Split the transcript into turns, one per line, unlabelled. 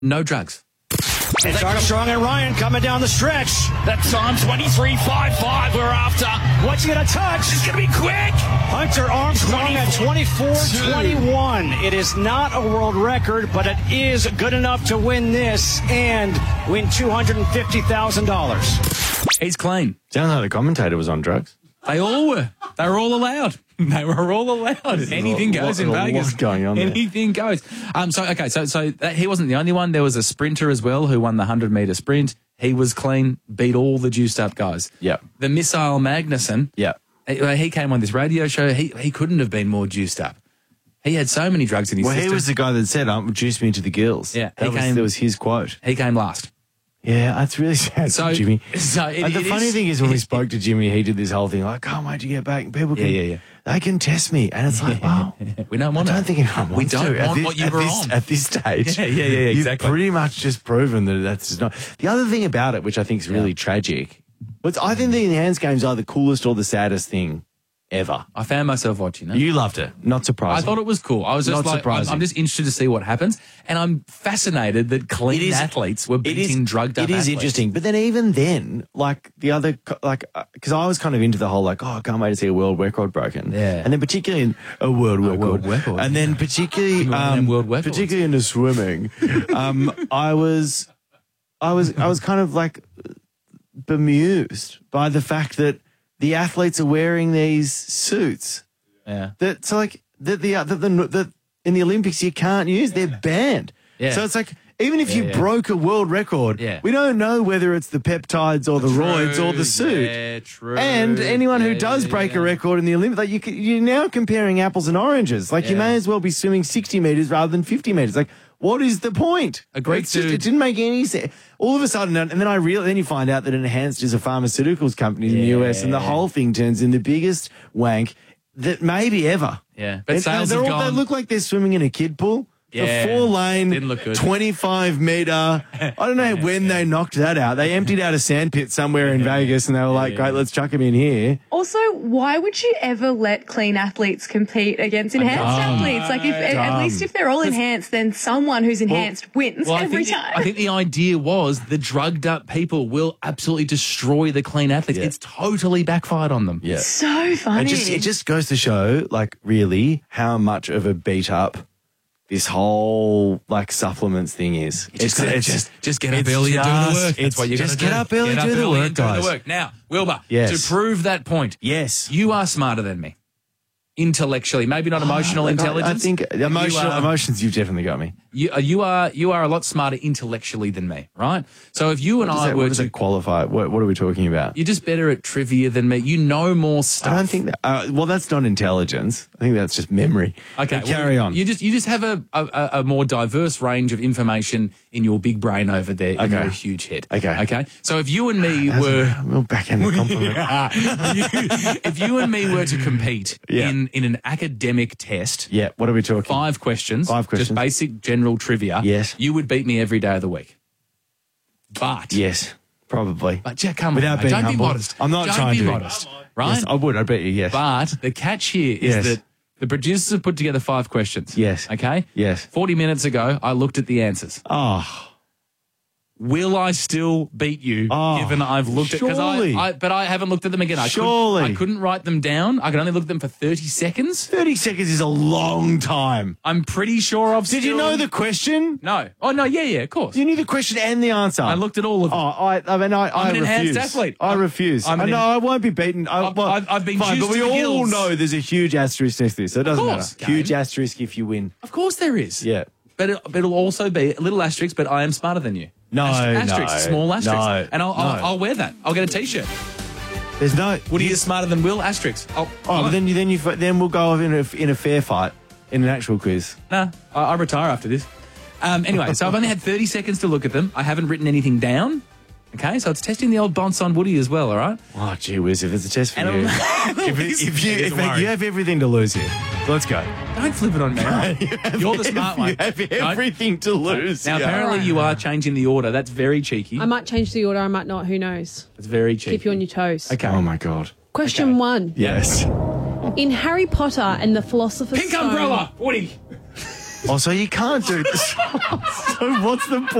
No drugs.
It's Armstrong and Ryan coming down the stretch.
That time, 23.55 we're after.
What's he going to touch?
It's going to be quick.
Hunter Armstrong at 24.21. It is not a world record, but it is good enough to win this and win $250,000.
He's clean.
Sounds like the commentator was on drugs.
They all were. They were all allowed. They were all allowed. Anything goes in Vegas.
What's going on there?
Anything goes. So he wasn't the only one. There was a sprinter as well who won the 100-metre sprint. He was clean, beat all the juiced-up guys.
Yep.
The Missile Magnuson,
Yep.
he came on this radio show. He couldn't have been more juiced up. He had so many drugs in his system.
He was the guy that said, juice me to the gills.
Yeah.
That was his quote.
He came last.
Yeah, that's really sad for Jimmy. The funny thing is when we spoke to Jimmy, he did this whole thing like, can't wait to get back. And people can, they can test me. And it's like, wow.
We don't want
I don't think anyone wants
We don't
to.
want what you were on.
At this stage.
Yeah, exactly.
You've pretty much just proven that that's just not. The other thing about it, which I think is really tragic, I think the enhanced games are the coolest or the saddest thing ever.
I found myself watching it.
You loved it. Not surprising.
I thought it was cool. I was just
Not surprising.
I'm just interested to see what happens. And I'm fascinated that clean athletes were beating drugged up athletes.
It is interesting. But then even then, because I was kind of into the whole I can't wait to see a world record broken.
Yeah.
And then particularly a world record. And then particularly, particularly in the swimming, I was kind of like bemused by the fact that the athletes are wearing these suits.
Yeah.
That in the Olympics you can't use. They're banned.
Yeah.
So it's like even if you broke a world record, we don't know whether it's the peptides or the roids or the suit.
Yeah, true.
And anyone who does break a record in the Olympics, you're now comparing apples and oranges. Like you may as well be swimming 60 meters rather than 50 meters. Like, what is the point?
A Greek dude.
It didn't make any sense. All of a sudden, and then then you find out that Enhanced is a pharmaceuticals company in the US, and the whole thing turns in the biggest wank that maybe ever.
Yeah, but sales have gone.
They look like they're swimming in a kid pool.
Yeah,
the 4-lane,
didn't look good.
25-meter. I don't know when they knocked that out. They emptied out a sandpit somewhere in Vegas, and they were like, great, let's chuck him in here.
Also, why would you ever let clean athletes compete against enhanced athletes? Like, at least if they're all enhanced, then someone who's enhanced wins every time.
I think the idea was the drugged up people will absolutely destroy the clean athletes. It's totally backfired on them.
Yeah.
So funny.
It just goes to show, really, how much of a beat up this whole supplements thing is.
Just get up early and do the work. That's what you got to do.
Get up early and do the work, guys.
Now, Wilbur,
Yes.
to prove that point, you are smarter than me. Intellectually, maybe not emotional intelligence.
I think emotions, you've definitely got me.
You are a lot smarter intellectually than me, right? So if you and I were
what does that qualify? What are we talking about?
You're just better at trivia than me. You know more stuff.
I don't think that. That's not intelligence. I think that's just memory.
Okay,
but carry on.
You just have a more diverse range of information in your big brain over there in your huge head. Okay. So if you and me were
we'll backhand the compliment.
if you and me were to compete in an academic test,
what are we talking?
5 questions.
Just
basic general trivia.
Yes.
You would beat me every day of the week. But
yes, probably.
But Jack, come
Without
on,
being
don't
humble.
be modest.
I'm not trying to
be modest, right?
Yes, I would. I bet you. Yes.
But the catch here is that the producers have put together 5 questions.
Yes.
Okay.
Yes.
40 minutes ago, I looked at the answers.
Oh.
Will I still beat you given I've looked at it? But I haven't looked at them again. I couldn't write them down. I could only look at them for 30 seconds.
30 seconds is a long time.
I'm pretty sure I've
Did you know the question?
No. Oh, no, yeah, of course.
You knew the question and the answer.
I looked at all of them.
I
I'm an
refuse.
enhanced athlete.
I refuse. I won't be beaten.
I've been
fine,
juiced
but we
to the
all
gills.
know there's a huge asterisk next to this, so it doesn't
course,
matter. Huge asterisk if you win.
Of course there is.
Yeah.
But it'll also be a little asterisk, but I am smarter than you.
No,
asterisk, small asterisk.
No,
and I'll wear that. I'll get a T-shirt.
There's no.
Woody is smarter than Will, asterisk.
But then we'll go in a fair fight in an actual quiz.
Nah, I retire after this. Anyway, so I've only had 30 seconds to look at them. I haven't written anything down. Okay, so it's testing the old bonds on Woody as well, all right?
Oh, gee whiz, if it's a test for you. if you have everything to lose here, let's go.
Don't flip it on me. You're the smart one.
You have everything to lose.
Now, apparently you are changing the order. That's very cheeky.
I might change the order, I might not, who knows?
It's very cheeky.
Keep you on your toes.
Okay.
Oh, my God.
Question 1.
Yes.
In Harry Potter and the Philosopher's
Pink
Stone...
umbrella, Woody.
Oh, so you can't do this. So what's the point?